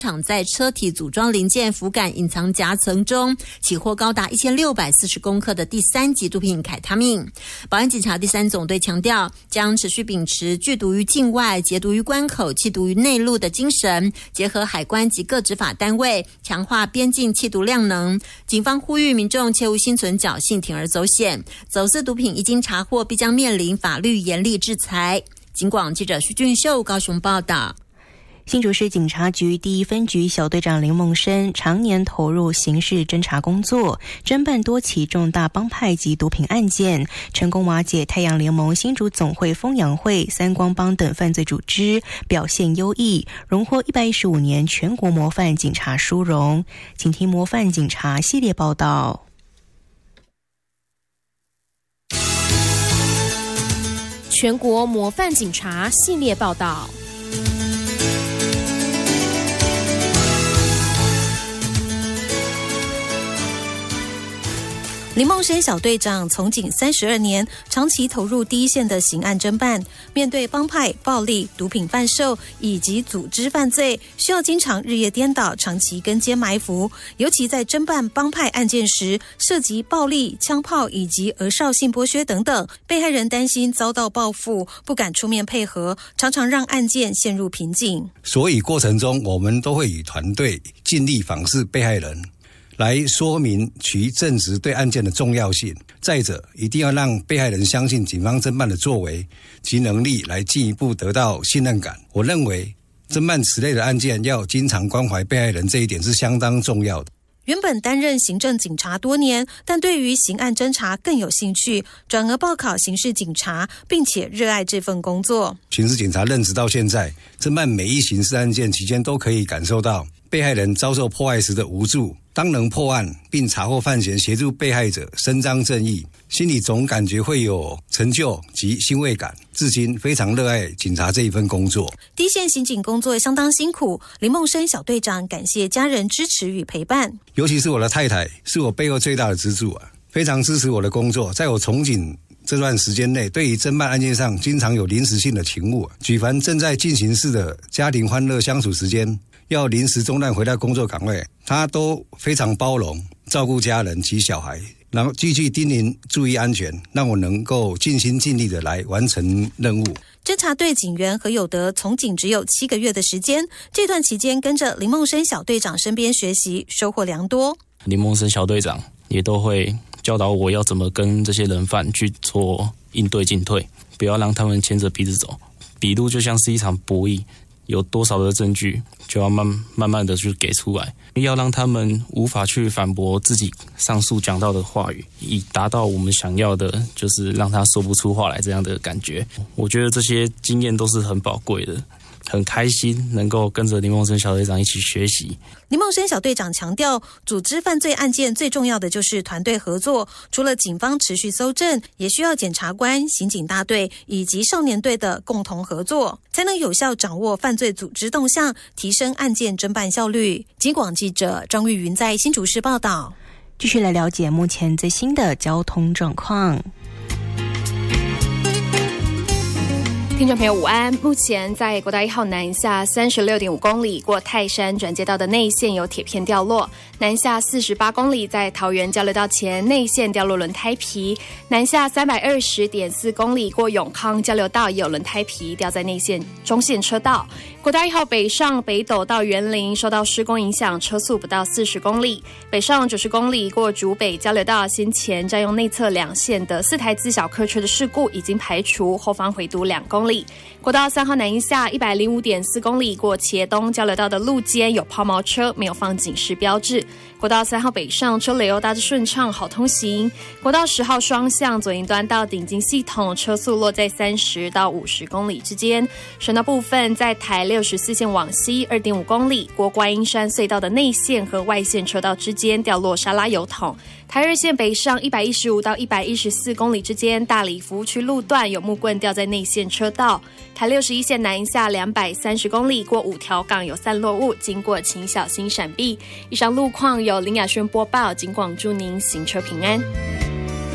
厂在车体组装零件浮杆隐藏夹层中起获高达1640公克的第3级毒品凯他命。保安警察第3总队强调，将持续秉持拒毒于境外、截毒于关口、缉毒于内陆的精神，结合海关及各执法单位，强化边境缉毒量能。警方呼吁民众切勿心存侥幸，铤而走险。走私毒品一经查获，必将面临法律严厉制裁。警广记者徐俊秀高雄报道。 新竹市警察局第1分局小队长林梦生常年投入刑事侦查工作，侦办多起重大帮派及毒品案件，成功瓦解太阳联盟、新竹总会、丰阳会、三光帮等犯罪组织，表现优异，荣获115年全国模范警察殊荣。请听模范警察系列报道。 全国模范警察系列报道。林梦生小队长从警32年，长期投入第一线的刑案侦办。面对帮派、暴力、毒品贩售以及组织犯罪，需要经常日夜颠倒，长期跟监埋伏。尤其在侦办帮派案件时，涉及暴力、枪炮以及儿少性剥削等等，被害人担心遭到报复，不敢出面配合，常常让案件陷入瓶颈。 所以过程中，我们都会与团队尽力访视被害人，来说明其证实对案件的重要性。再者，一定要让被害人相信警方侦办的作为及能力，来进一步得到信任感。我认为侦办此类的案件要经常关怀被害人，这一点是相当重要的。 原本担任行政警察多年，但对于刑案侦查更有兴趣，转而报考刑事警察，并且热爱这份工作。 刑事警察任职到现在，侦办每一刑事案件期间，都可以感受到被害人遭受迫害时的无助。当能破案并查获犯嫌，协助被害者伸张正义，心里总感觉会有成就及欣慰感。至今非常热爱警察这一份工作。 第一线刑警工作相当辛苦，林梦生小队长感谢家人支持与陪伴， 尤其是我的太太，是我背后最大的支柱非常支持我的工作。在我从警这段时间内，对于侦办案件上经常有临时性的勤务，举凡正在进行式的家庭欢乐相处时间，要临时中断回到工作岗位，他都非常包容，照顾家人及小孩，然后继续叮咛注意安全，让我能够尽心尽力的来完成任务。 侦查队警员何有德从警只有7个月的时间，这段期间跟着林梦生小队长身边学习，收获良多。 林梦生小队长也都会教导我要怎么跟这些人犯去做应对进退，不要让他们牵着鼻子走。笔录就像是一场博弈，有多少的证据就要慢慢的去给出来，要让他们无法去反驳自己上述讲到的话语，以达到我们想要的，就是让他说不出话来这样的感觉。我觉得这些经验都是很宝贵的，很开心能够跟着林梦生小队长一起学习。 林梦生小队长强调，组织犯罪案件最重要的就是团队合作，除了警方持续搜证，也需要检察官、刑警大队以及少年队的共同合作，才能有效掌握犯罪组织动向，提升案件侦办效率。警广记者张玉云在新竹市报道。 继续来了解目前最新的交通状况。 听众朋友午安，目前在国道1号南下36.5公里过泰山转接道的内线有铁片掉落，南下48公里在桃园交流道前内线掉落轮胎皮，南下320.4公里过永康交流道也有轮胎皮掉在内线中线车道。国道1号北上北斗到园林受到施工影响，车速不到40公里，北上90公里过竹北交流道先前占用内侧2线的4台自小客车的事故已经排除，后方回堵2公里。国道3号南下105.4公里过茄东交流道的路肩有抛锚车，没有放警示标志。国道3号北上车流大致顺畅，好通行。国道10号双向左营端到顶金系统车速落在30到50公里之间。省道部分在台64线往西2.5公里过观音山隧道的内线和外线车道之间掉落沙拉油桶。台2线北上115到114公里之间，大里服务区路段有木棍掉在内线车道。台61线南下230公里过5条港有散落物，经过请小心闪避。以上路况由林雅轩播报，警广祝您行车平安。